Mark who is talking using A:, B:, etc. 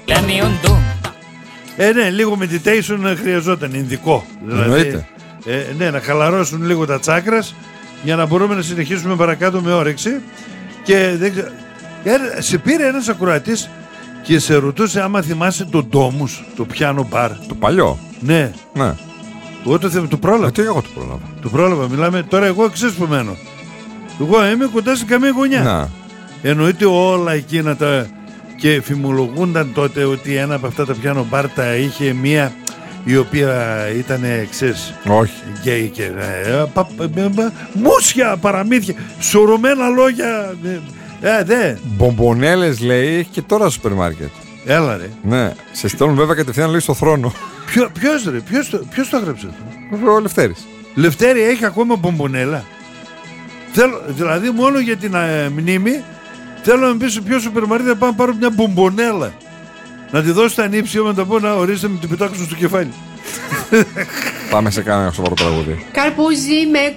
A: Ναι, λίγο meditation χρειαζόταν, ειδικό. Δηλαδή, ναι, να χαλαρώσουν λίγο τα τσάκρας για να μπορούμε να συνεχίσουμε παρακάτω με όρεξη. Και δεν ξέρω, σε πήρε ένας ακροατής και σε ρωτούσε άμα θυμάσαι το Ντόμους, το πιάνο μπαρ.
B: Το παλιό.
A: Ναι.
B: Ναι.
A: Εγώ το πρόλαβα.
B: Εγώ το πρόλαβα.
A: Το πρόλαβα, μιλάμε. Τώρα εγώ ξέρεις που μένω. Εγώ είμαι κοντά σε καμία γωνιά.
B: Να.
A: Εννοείται όλα εκείνα τα. Και φημολογούνταν τότε ότι ένα από αυτά τα πιάνο μπαρ τα είχε μία η οποία ήταν ξέρεις.
B: Όχι.
A: Γκέι και μουσια, παραμύθια, σωρωμένα λόγια.
B: Μπομπονέλες λέει έχει και τώρα στο σούπερ μάρκετ.
A: Έλα ρε.
B: Ναι. Σε στέλνουν βέβαια κατευθείαν λέει στο θρόνο.
A: Ποιος το έγραψε αυτό?
B: Ο Λευτέρης.
A: Λευτέρη, έχει ακόμα μπομπονέλα? Δηλαδή μόνο για την μνήμη θέλω να μου πεις σε ποιο σούπερ μάρκετ θα πάω να πάρω μια μπομπονέλα. Να τη δώσω στα ανήψια να τα πω να ορίστε με την πετάξω στο κεφάλι.
B: Πάμε σε κάνα σοβαρό τραγούδι.
C: Καρπούζι με